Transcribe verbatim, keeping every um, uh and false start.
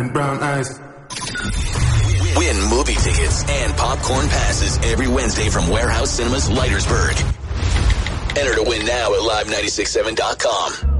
brown eyes. Win movie tickets and popcorn passes every Wednesday from Warehouse Cinemas, Leitersburg. Enter to win now at live nine six seven dot com.